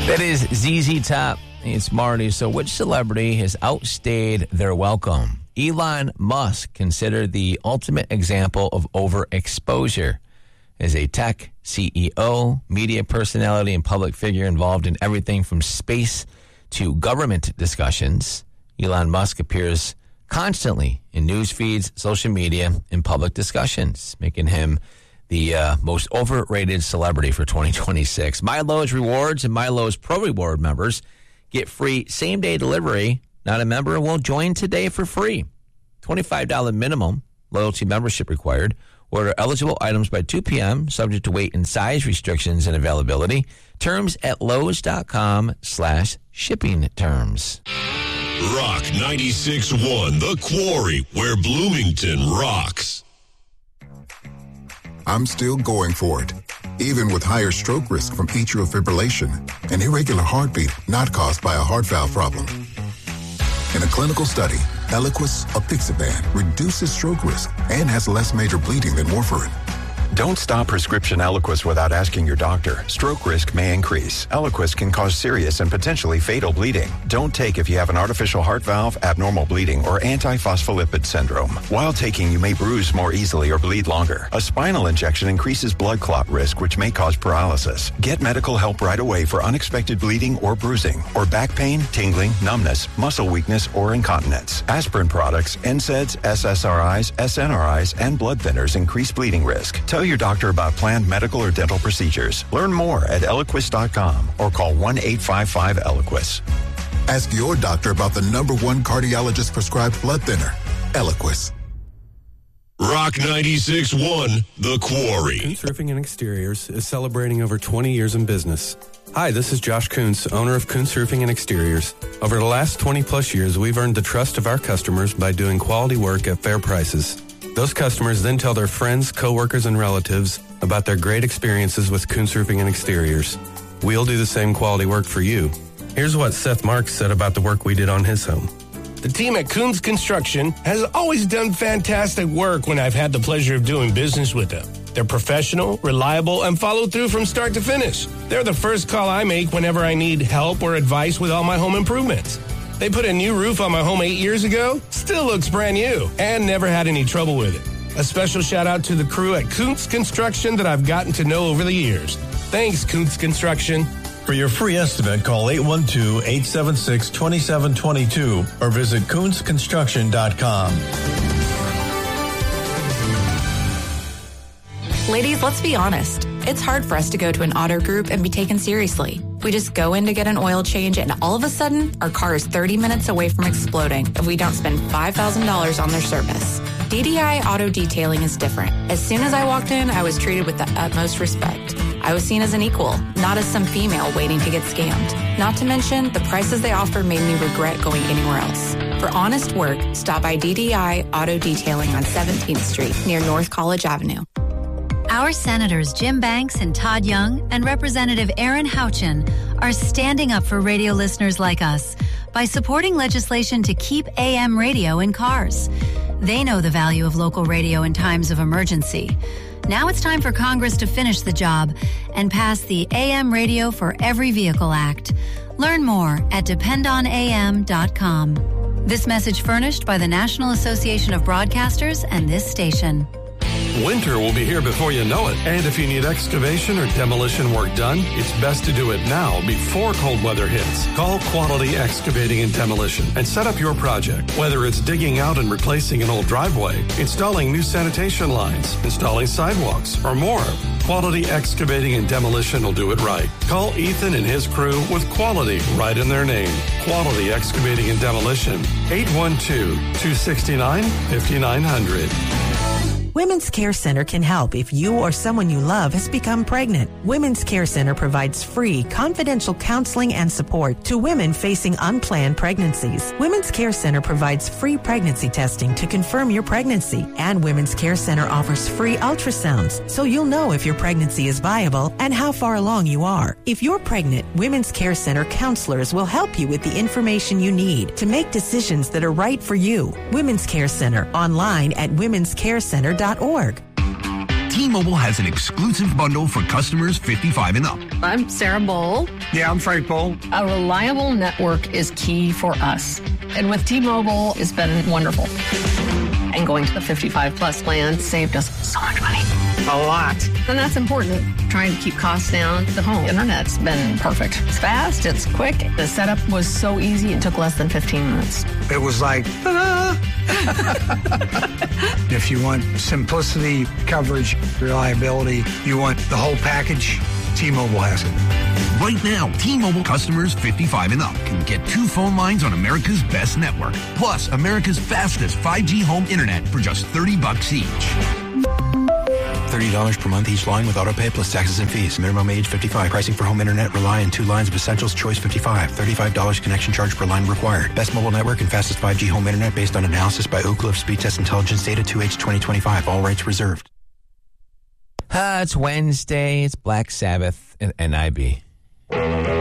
That is ZZ Top. It's Marty. So which celebrity has outstayed their welcome? Elon Musk, considered the ultimate example of overexposure. As a tech CEO, media personality, and public figure involved in everything from space to government discussions, Elon Musk appears constantly in news feeds, social media, and public discussions, making him the most overrated celebrity for 2026. MyLowe's Rewards and MyLowe's Pro Reward members get free same-day delivery. Not a member? Well, join today for free. $25 minimum loyalty membership required. Order eligible items by 2 p.m., subject to weight and size restrictions and availability. Terms at Lowe's.com/shipping terms. Rock 96.1, The Quarry, where Bloomington rocks. I'm still going for it, even with higher stroke risk from atrial fibrillation, an irregular heartbeat not caused by a heart valve problem. In a clinical study, Eliquis, apixaban, reduces stroke risk and has less major bleeding than warfarin. Don't stop prescription Eliquis without asking your doctor. Stroke risk may increase. Eliquis can cause serious and potentially fatal bleeding. Don't take if you have an artificial heart valve, abnormal bleeding, or antiphospholipid syndrome. While taking, you may bruise more easily or bleed longer. A spinal injection increases blood clot risk, which may cause paralysis. Get medical help right away for unexpected bleeding or bruising, or back pain, tingling, numbness, muscle weakness, or incontinence. Aspirin products, NSAIDs, SSRIs, SNRIs, and blood thinners increase bleeding risk. Tell your doctor about planned medical or dental procedures. Learn more at Eliquis.com or call 1-855-ELIQUIS. Ask your doctor about the #1 cardiologist prescribed blood thinner, Eliquis. Rock 96.1, The Quarry. Kuntz Roofing and Exteriors is celebrating over 20 years in business. Hi, this is Josh Kuntz, owner of Kuntz Roofing and Exteriors. Over the last 20-plus years, we've earned the trust of our customers by doing quality work at fair prices. Those customers then tell their friends, coworkers, and relatives about their great experiences with Kuntz Roofing and Exteriors. We'll do the same quality work for you. Here's what Seth Marks said about the work we did on his home. The team at Kuntz Construction has always done fantastic work when I've had the pleasure of doing business with them. They're professional, reliable, and follow through from start to finish. They're the first call I make whenever I need help or advice with all my home improvements. They put a new roof on my home 8 years ago, still looks brand new, and never had any trouble with it. A special shout out to the crew at Kuntz Construction that I've gotten to know over the years. Thanks, Kuntz Construction. For your free estimate, call 812-876-2722 or visit KuntzConstruction.com. Ladies, let's be honest. It's hard for us to go to an auto group and be taken seriously. We just go in to get an oil change, and all of a sudden, our car is 30 minutes away from exploding if we don't spend $5,000 on their service. DDI Auto Detailing is different. As soon as I walked in, I was treated with the utmost respect. I was seen as an equal, not as some female waiting to get scammed. Not to mention, the prices they offer made me regret going anywhere else. For honest work, stop by DDI Auto Detailing on 17th Street near North College Avenue. Our Senators Jim Banks and Todd Young and Representative Aaron Houchin are standing up for radio listeners like us by supporting legislation to keep AM radio in cars. They know the value of local radio in times of emergency. Now it's time for Congress to finish the job and pass the AM Radio for Every Vehicle Act. Learn more at dependonam.com. This message furnished by the National Association of Broadcasters and this station. Winter will be here before you know it. And if you need excavation or demolition work done, it's best to do it now before cold weather hits. Call Quality Excavating and Demolition and set up your project. Whether it's digging out and replacing an old driveway, installing new sanitation lines, installing sidewalks, or more, Quality Excavating and Demolition will do it right. Call Ethan and his crew with quality right in their name. Quality Excavating and Demolition, 812-269-5900. Women's Care Center can help if you or someone you love has become pregnant. Women's Care Center provides free, confidential counseling and support to women facing unplanned pregnancies. Women's Care Center provides free pregnancy testing to confirm your pregnancy, and Women's Care Center offers free ultrasounds so you'll know if your pregnancy is viable and how far along you are. If you're pregnant, Women's Care Center counselors will help you with the information you need to make decisions that are right for you. Women's Care Center, online at womenscarecenter.org. T-Mobile has an exclusive bundle for customers 55 and up. I'm Sarah Bowl. Yeah, I'm Frank Bowl. A reliable network is key for us. And with T-Mobile, it's been wonderful. And going to the 55-plus plan saved us so much money. A lot. And that's important. Trying to keep costs down. The home internet's been perfect. It's fast. It's quick. The setup was so easy. It took less than 15 minutes. It was like, ta-da! If you want simplicity, coverage, reliability, you want the whole package, T-Mobile has it. Right now, T-Mobile customers 55 and up can get 2 phone lines on America's best network, plus America's fastest 5G home internet for just $30 each. $30 per month each line with autopay plus taxes and fees. Minimum age 55. Pricing for home internet rely on 2 lines of Essentials Choice 55. $35 connection charge per line required. Best mobile network and fastest 5G home internet based on analysis by Oak Cliff Speed Test Intelligence Data 2H 2025. All rights reserved. It's Wednesday. It's Black Sabbath and NIB.